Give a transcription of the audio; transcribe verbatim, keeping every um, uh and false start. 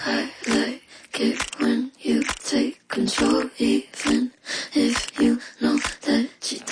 I like it when you take control, even if you know that you